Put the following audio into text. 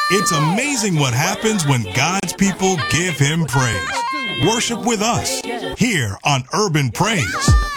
It's amazing what happens when God's people give him praise. Worship with us here on Urban Praise.